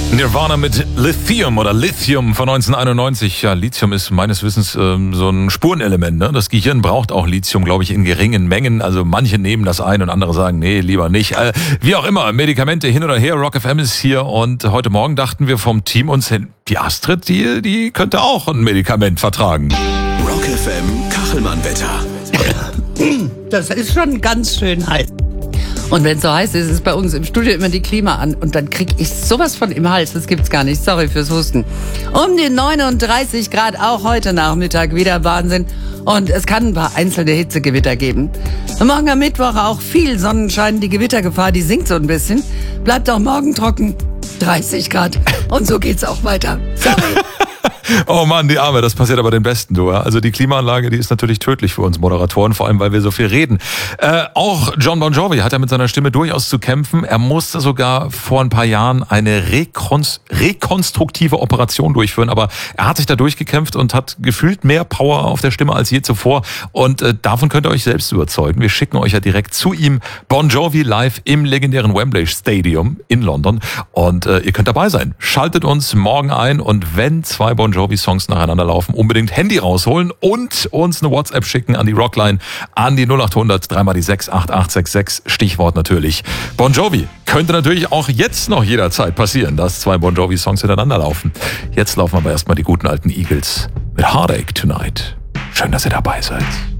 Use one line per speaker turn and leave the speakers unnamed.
Nirvana mit Lithium oder Lithium von 1991. Ja, Lithium ist meines Wissens so ein Spurenelement. Ne? Das Gehirn braucht auch Lithium, glaube ich, in geringen Mengen. Also manche nehmen das ein und andere sagen, nee, lieber nicht. Wie auch immer, Medikamente hin oder her. Rock FM ist hier und heute Morgen dachten wir vom Team uns hin, die Astrid, die könnte auch ein Medikament vertragen.
Rock FM Kachelmann-Wetter.
Das ist schon ganz schön heiß. Und wenn es so heiß ist, ist bei uns im Studio immer die Klima an. Und dann krieg ich sowas von im Hals. Das gibt's gar nicht. Sorry fürs Husten. Um die 39 Grad auch heute Nachmittag wieder Wahnsinn. Und es kann ein paar einzelne Hitzegewitter geben. Morgen am Mittwoch auch viel Sonnenschein. Die Gewittergefahr, die sinkt so ein bisschen. Bleibt auch morgen trocken. 30 Grad. Und so geht's auch weiter. Sorry.
Oh Mann, die Arme, das passiert aber den Besten, du. Also die Klimaanlage, die ist natürlich tödlich für uns Moderatoren, vor allem, weil wir so viel reden. Auch Jon Bon Jovi hat ja mit seiner Stimme durchaus zu kämpfen. Er musste sogar vor ein paar Jahren eine rekonstruktive Operation durchführen, aber er hat sich da durchgekämpft und hat gefühlt mehr Power auf der Stimme als je zuvor. Und davon könnt ihr euch selbst überzeugen. Wir schicken euch ja direkt zu ihm Bon Jovi live im legendären Wembley Stadium in London. Und ihr könnt dabei sein. Schaltet uns morgen ein und wenn zwei Bon Jovi-Songs nacheinander laufen, unbedingt Handy rausholen und uns eine WhatsApp schicken an die Rockline, an die 0800 3 mal die 68866, Stichwort natürlich Bon Jovi. Könnte natürlich auch jetzt noch jederzeit passieren, dass zwei Bon Jovi-Songs hintereinander laufen. Jetzt laufen aber erstmal die guten alten Eagles mit Heartache Tonight. Schön, dass ihr dabei seid.